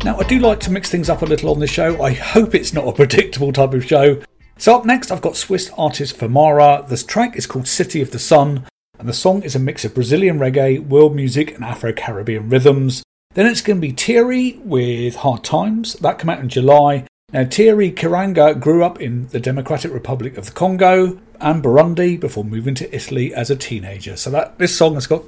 Now, I do like to mix things up a little on this show. I hope it's not a predictable type of show. So up next, I've got Swiss artist Famara. This track is called City of the Sun, and the song is a mix of Brazilian reggae, world music, and Afro-Caribbean rhythms. Then it's going to be Thierry with Hard Times. That came out in July. Now, Thierry Kiranga grew up in the Democratic Republic of the Congo and Burundi before moving to Italy as a teenager. So this song has got